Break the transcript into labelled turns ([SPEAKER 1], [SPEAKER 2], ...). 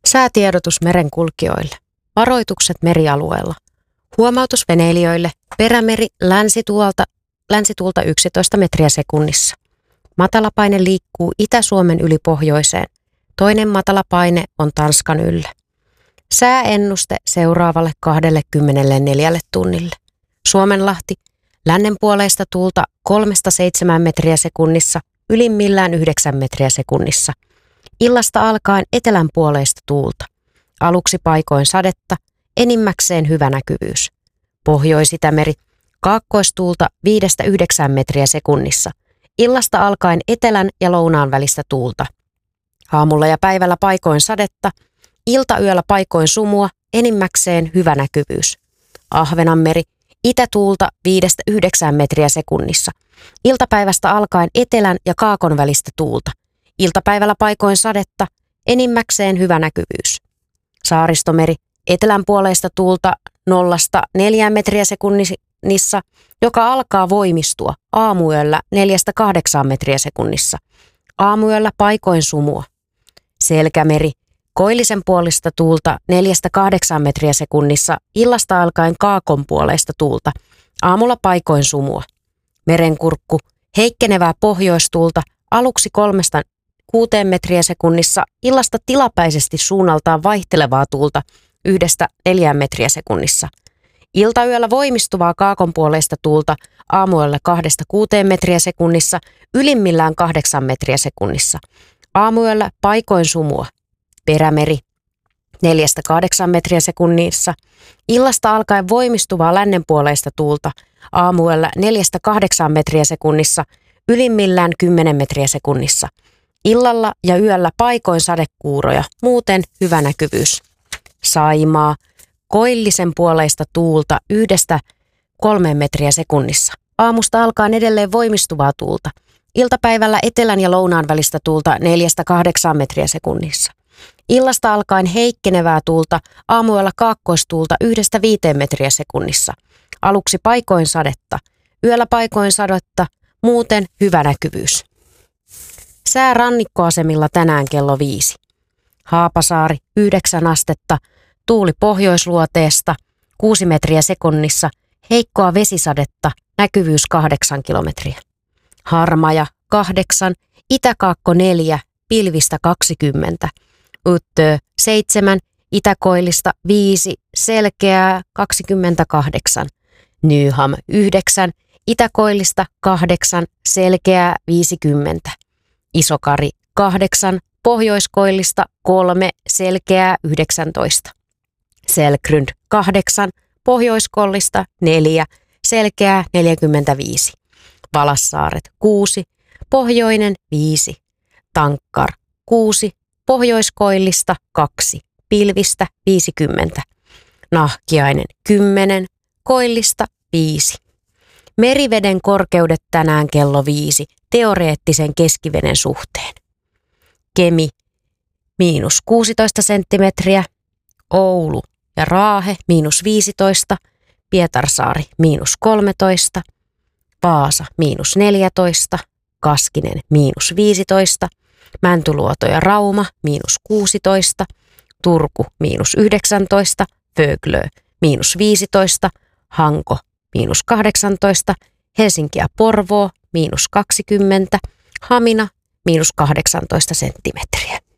[SPEAKER 1] Säätiedotus merenkulkijoille. Varoitukset merialueella. Huomautus veneilijöille. Perämeri länsituulta 11 metriä sekunnissa. Matalapaine liikkuu Itä-Suomen yli pohjoiseen. Toinen matalapaine on Tanskan yllä. Sääennuste seuraavalle 24 tunnille. Suomenlahti. Lännenpuoleista tuulta 3-7 metriä sekunnissa, ylimmillään 9 metriä sekunnissa. Illasta alkaen etelänpuoleista tuulta. Aluksi paikoin sadetta, enimmäkseen hyvä näkyvyys. Pohjois-Itämeri. Kaakkoistuulta 5-9 metriä sekunnissa. Illasta alkaen etelän ja lounaan välistä tuulta. Aamulla ja päivällä paikoin sadetta, iltayöllä paikoin sumua, enimmäkseen hyvä näkyvyys. Ahvenanmeri. Itätuulta 5-9 metriä sekunnissa. Iltapäivästä alkaen etelän ja kaakon välistä tuulta. Iltapäivällä paikoin sadetta, enimmäkseen hyvä näkyvyys. Saaristomeri. Etelänpuoleista tuulta 0-4 metriä sekunnissa, joka alkaa voimistua aamuyöllä 4-8 metriä sekunnissa. Aamuyöllä paikoin sumua. Selkämeri. Koillisen puolista tuulta 4-8 metriä sekunnissa, illasta alkaen kaakon puoleista tuulta. Aamulla paikoin sumua. Merenkurkku. Heikkenevää pohjoistuulta aluksi 3-6 metriä sekunnissa, illasta tilapäisesti suunnaltaan vaihtelevaa tuulta 1-4 metriä sekunnissa. Iltayöllä voimistuvaa kaakonpuoleista tuulta aamuyöllä 2-6 metriä sekunnissa, ylimmillään 8 metriä sekunnissa. Aamuyöllä paikoin sumua. Perämeri 4-8 metriä sekunnissa. Illasta alkaen voimistuvaa lännenpuoleista tuulta aamuyöllä 4-8 metriä sekunnissa, ylimmillään 10 metriä sekunnissa. Illalla ja yöllä paikoin sadekuuroja, muuten hyvä näkyvyys. Saimaa. Koillisen puoleista tuulta 1-3 metriä sekunnissa. Aamusta alkaen edelleen voimistuvaa tuulta. Iltapäivällä etelän ja lounaan välistä tuulta 4-8 metriä sekunnissa. Illasta alkaen heikkenevää tuulta, aamuyöllä kaakkoistuulta 1-5 metriä sekunnissa. Aluksi paikoin sadetta, yöllä paikoin sadetta, muuten hyvä näkyvyys. Sää rannikkoasemilla tänään kello 5. Haapasaari 9 astetta, tuuli pohjoisluoteesta 6 metriä sekunnissa, heikkoa vesisadetta, näkyvyys 8 kilometriä. Harmaja 8, Itäkaakko 4, pilvistä 20. Uttö 7, Itäkoillista 5, selkeää 28. Nyham 9, Itäkoillista 8, selkeää 50. Isokari 8, Pohjoiskoillista 3, selkeää 19. Selkrund 8, Pohjoiskollista 4, selkeää 45. Valassaaret 6, Pohjoinen 5. Tankkar 6, Pohjoiskoillista 2, pilvistä 50. Nahkiainen 10, Koillista 5. Meriveden korkeudet tänään kello 5 teoreettisen keskiveden suhteen. Kemi -16 senttimetriä, Oulu ja Raahe -15, Pietarsaari -13, Vaasa -14, Kaskinen -15, Mäntyluoto ja Rauma -16, Turku -19, Föglö -15, Hanko -18, Helsinki ja Porvoo -20, Hamina -18 senttimetriä.